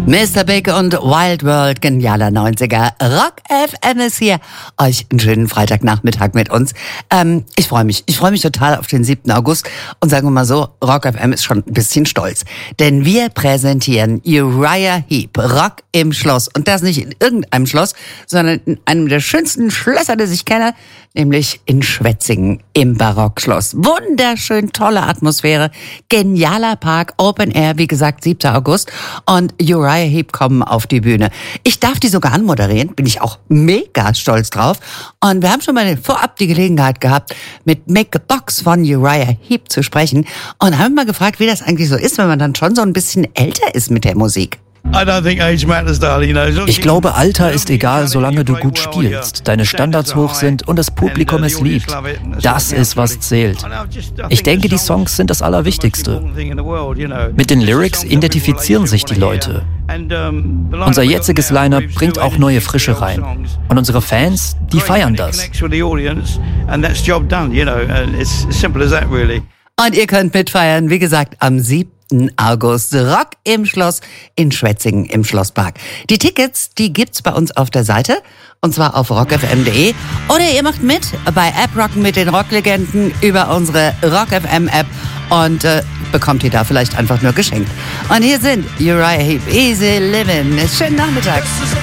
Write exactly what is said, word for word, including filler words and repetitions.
Mister Big und Wild World, genialer neunziger. Rock F M ist hier. Euch einen schönen Freitagnachmittag mit uns. Ähm, ich freue mich. Ich freue mich total auf den siebten August. Und sagen wir mal so, Rock F M ist schon ein bisschen stolz. Denn wir präsentieren Uriah Heep, Rock im Schloss. Und das nicht in irgendeinem Schloss, sondern in einem der schönsten Schlösser, das ich kenne, nämlich in Schwetzingen im Barockschloss. Wunderschön, tolle Atmosphäre, genialer Park, Open Air, wie gesagt, siebter August. Und Uriah Heep kommen auf die Bühne. Ich darf die sogar anmoderieren, bin ich auch mega stolz drauf. Und wir haben schon mal vorab die Gelegenheit gehabt, mit Make a Box von Uriah Heep zu sprechen. Und haben mal gefragt, wie das eigentlich so ist, wenn man dann schon so ein bisschen älter ist mit der Musik. Ich glaube, Alter ist egal, solange du gut spielst, deine Standards hoch sind und das Publikum es liebt. Das ist, was zählt. Ich denke, die Songs sind das Allerwichtigste. Mit den Lyrics identifizieren sich die Leute. Unser jetziges Line-Up bringt auch neue Frische rein. Und unsere Fans, die feiern das. Und ihr könnt mitfeiern, wie gesagt, am siebten August. Rock im Schloss in Schwetzingen im Schlosspark. Die Tickets, die gibt's bei uns auf der Seite, und zwar auf rock f m punkt de. Oder ihr macht mit bei App Rocken mit den Rocklegenden über unsere Rock F M App und äh, bekommt ihr da vielleicht einfach nur geschenkt. Und hier sind Uriah Heep, Easy Livin'. Schönen Nachmittag.